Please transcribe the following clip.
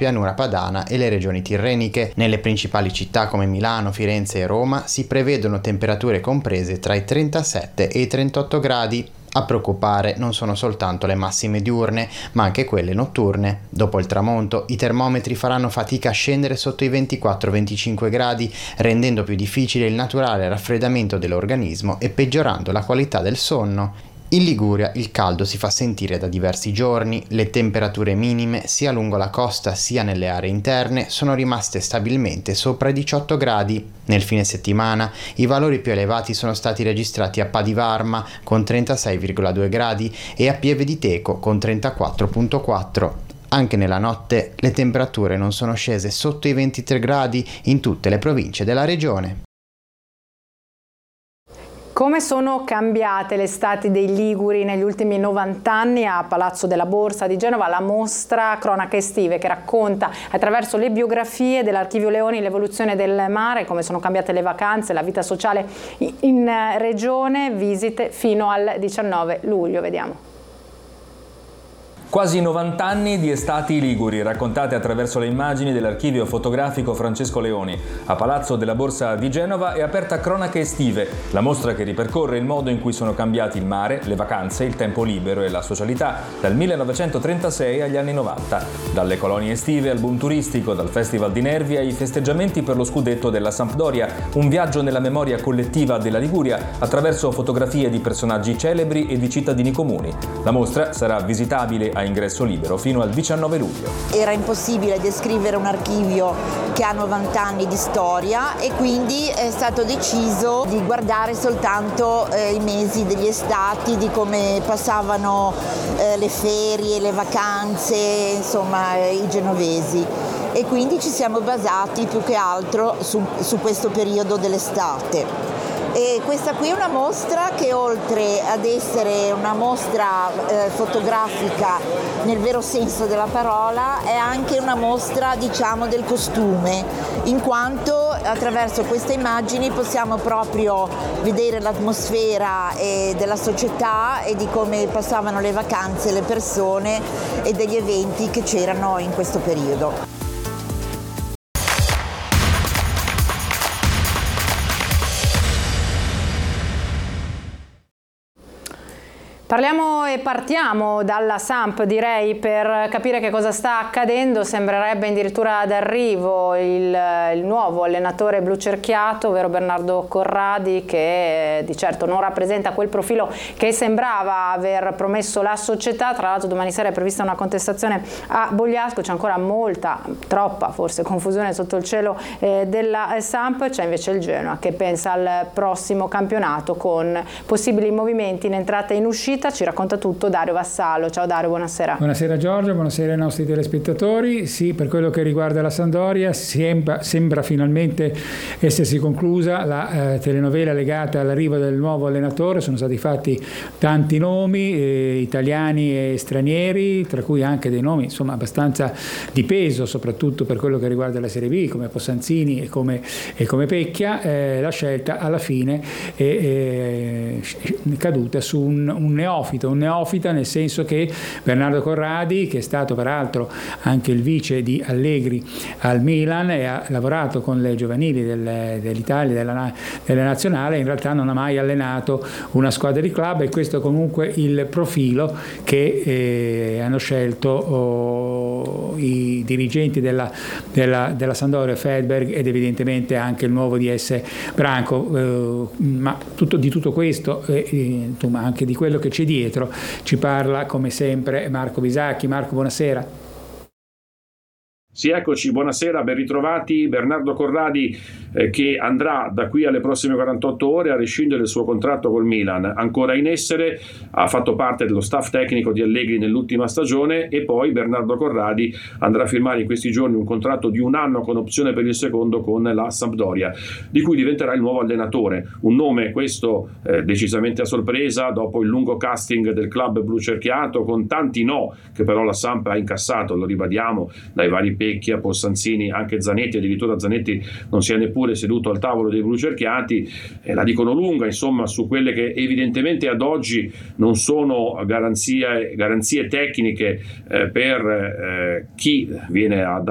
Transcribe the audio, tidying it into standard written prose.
pianura padana e le regioni tirreniche. Nelle principali città come Milano, Firenze e Roma si prevedono temperature comprese tra i 37 e i 38 gradi. A preoccupare non sono soltanto le massime diurne, ma anche quelle notturne. Dopo il tramonto, i termometri faranno fatica a scendere sotto i 24-25 gradi, rendendo più difficile il naturale raffreddamento dell'organismo e peggiorando la qualità del sonno. In Liguria il caldo si fa sentire da diversi giorni, le temperature minime sia lungo la costa sia nelle aree interne sono rimaste stabilmente sopra i 18 gradi. Nel fine settimana i valori più elevati sono stati registrati a Padivarma con 36,2 gradi e a Pieve di Teco con 34,4. Anche nella notte le temperature non sono scese sotto i 23 gradi in tutte le province della regione. Come sono cambiate le estati dei Liguri negli ultimi 90 anni? A Palazzo della Borsa di Genova la mostra Cronache Estive, che racconta attraverso le biografie dell'Archivio Leoni l'evoluzione del mare, come sono cambiate le vacanze, la vita sociale in regione, visite fino al 19 luglio. Vediamo. Quasi 90 anni di estati liguri, raccontate attraverso le immagini dell'archivio fotografico Francesco Leoni. A Palazzo della Borsa di Genova è aperta Cronache Estive, la mostra che ripercorre il modo in cui sono cambiati il mare, le vacanze, il tempo libero e la socialità dal 1936 agli anni 90. Dalle colonie estive al boom turistico, dal Festival di Nervi ai festeggiamenti per lo scudetto della Sampdoria, un viaggio nella memoria collettiva della Liguria attraverso fotografie di personaggi celebri e di cittadini comuni. La mostra sarà visitabile a ingresso libero fino al 19 luglio. Era impossibile descrivere un archivio che ha 90 anni di storia e quindi è stato deciso di guardare soltanto i mesi degli estati, di come passavano le ferie, le vacanze, insomma i genovesi. E quindi ci siamo basati più che altro su questo periodo dell'estate. E questa qui è una mostra che, oltre ad essere una mostra fotografica nel vero senso della parola, è anche una mostra, diciamo, del costume, in quanto attraverso queste immagini possiamo proprio vedere l'atmosfera della società e di come passavano le vacanze le persone e degli eventi che c'erano in questo periodo. Parliamo e partiamo dalla Samp, direi, per capire che cosa sta accadendo. Sembrerebbe addirittura d'arrivo il nuovo allenatore blucerchiato, ovvero Bernardo Corradi, che di certo non rappresenta quel profilo che sembrava aver promesso la società. Tra l'altro domani sera è prevista una contestazione a Bogliasco, c'è ancora troppa forse confusione sotto il cielo della Samp. C'è invece il Genoa che pensa al prossimo campionato con possibili movimenti in entrata e in uscita. Ci racconta tutto Dario Vassallo. Ciao Dario, buonasera. Buonasera Giorgio, buonasera ai nostri telespettatori. Sì, per quello che riguarda la Sampdoria sembra finalmente essersi conclusa la telenovela legata all'arrivo del nuovo allenatore. Sono stati fatti tanti nomi italiani e stranieri, tra cui anche dei nomi insomma abbastanza di peso, soprattutto per quello che riguarda la Serie B, come Possanzini e come Pecchia. La scelta alla fine è caduta su un neofita, nel senso che Bernardo Corradi, che è stato peraltro anche il vice di Allegri al Milan e ha lavorato con le giovanili dell'Italia, della nazionale, in realtà non ha mai allenato una squadra di club, e questo è comunque il profilo che hanno scelto i dirigenti della Sampdoria, Fedberg, ed evidentemente anche il nuovo DS Branco. Ma di tutto questo, insomma, anche di quello che c'è dietro, ci parla come sempre Marco Bisacchi. Marco, buonasera. Sì, eccoci, buonasera, ben ritrovati. Bernardo Corradi che andrà da qui alle prossime 48 ore a rescindere il suo contratto col Milan, ancora in essere, ha fatto parte dello staff tecnico di Allegri nell'ultima stagione, e poi Bernardo Corradi andrà a firmare in questi giorni un contratto di 1 anno con opzione per il secondo con la Sampdoria, di cui diventerà il nuovo allenatore. Un nome questo decisamente a sorpresa dopo il lungo casting del club blucerchiato, con tanti no che però la Samp ha incassato, lo ribadiamo, dai vari Pecchia, Possanzini, anche Zanetti. Addirittura Zanetti non si è neppure seduto al tavolo dei blucerchiati. La dicono lunga insomma su quelle che evidentemente ad oggi non sono garanzie tecniche per chi viene ad